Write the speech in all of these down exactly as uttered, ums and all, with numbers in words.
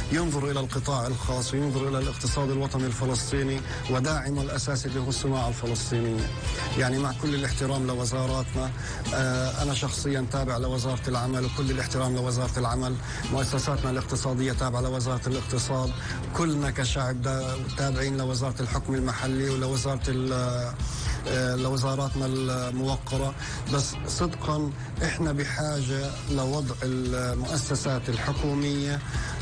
ينظر إلى القطاع الخاص وينظر إلى الاقتصاد الوطني الفلسطيني وداعمه الأساسي اللي هو الصناعة الفلسطينية. يعني مع كل الاحترام لوزاراتنا، أنا شخصيا تابع لوزارة العمل، وكل الاحترام لوزارة العمل، مؤسساتنا الاقتصادية تابعة لوزارة الاقتصاد، كلنا كشعب تابعين لوزارة الحكم المحلي ولوزارة لوزاراتنا الموقرة. بس صدقا احنا بحاجة لوضع المؤسسات الحكومية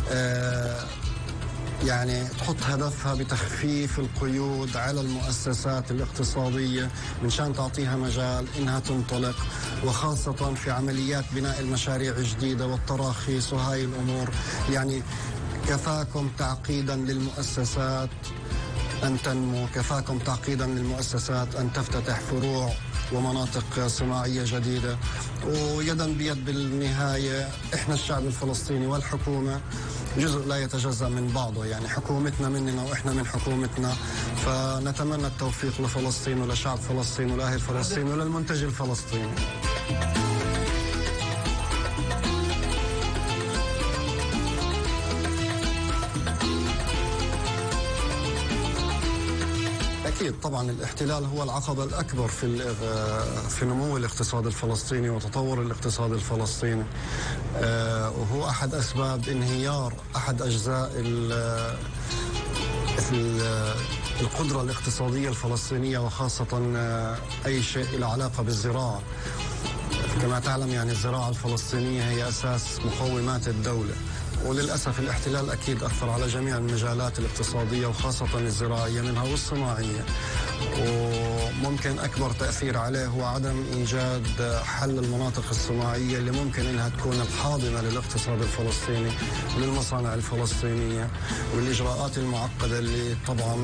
يعني تحط هدفها بتخفيف القيود على المؤسسات الاقتصادية من شان تعطيها مجال إنها تنطلق، وخاصة في عمليات بناء المشاريع الجديدة والتراخيص وهاي الأمور. يعني كفاكم تعقيدا للمؤسسات أن تنمو، كفاكم تعقيدا للمؤسسات أن تفتتح فروع ومناطق صناعية جديدة، ويدا بيد بالنهاية إحنا الشعب الفلسطيني والحكومة جزء لا يتجزأ من بعضه. يعني حكومتنا مننا وإحنا من حكومتنا، فنتمنى التوفيق لفلسطين ولشعب فلسطين ولأهل فلسطين وللمنتج الفلسطيني. أكيد طبعا الاحتلال هو العقبة الأكبر في في نمو الاقتصاد الفلسطيني وتطور الاقتصاد الفلسطيني، وهو أحد أسباب انهيار أحد أجزاء القدرة الاقتصادية الفلسطينية، وخاصة أي شيء له علاقة بالزراعة. كما تعلم يعني الزراعة الفلسطينية هي أساس مقومات الدولة، وللأسف الاحتلال أكيد أثر على جميع المجالات الاقتصادية وخاصة الزراعية منها والصناعية. وممكن أكبر تأثير عليه هو عدم إيجاد حل المناطق الصناعية اللي ممكن إنها تكون الحاضنة للاقتصاد الفلسطيني وللمصانع الفلسطينية، والإجراءات المعقدة اللي طبعا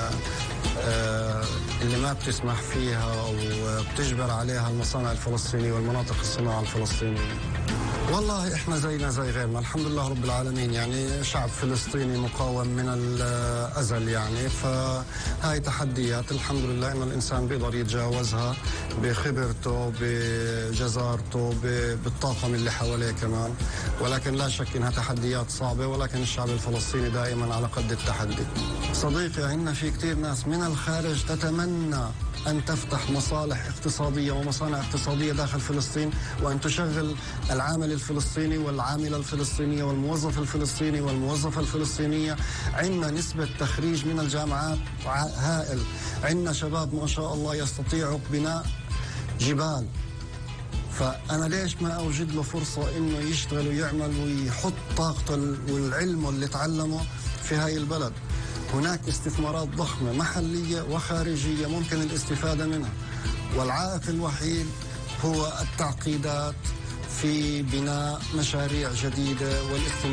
اللي ما بتسمح فيها أو بتجبر عليها المصانع الفلسطينية والمناطق الصناعة الفلسطينية. والله احنا زينا زي غيرنا الحمد لله رب العالمين، يعني شعب فلسطيني مقاوم من الأزل، يعني فهاي تحديات الحمد لله إنه الإنسان بيقدر يتجاوزها بخبرته بجزارته بالطاقم اللي حواليه كمان، ولكن لا شك إنها تحديات صعبة، ولكن الشعب الفلسطيني دائما على قد التحدي. صديقي عندنا في كتير ناس من الخارج تتمنى أن تفتح مصالح اقتصادية ومصانع اقتصادية داخل فلسطين، وأن تشغل العامل الفلسطيني والعاملة الفلسطينية والموظف الفلسطيني والموظفة الفلسطينية. عندنا نسبة تخريج من الجامعات هائل، عندنا شباب ما شاء الله يستطيعوا بناء جبال، فأنا ليش ما أوجد له فرصة إنه يشتغل ويعمل ويحط طاقته والعلم اللي تعلمه في هاي البلد. هناك استثمارات ضخمة محلية وخارجية ممكن الاستفادة منها، والعائق الوحيد هو التعقيدات في بناء مشاريع جديدة والاستثمار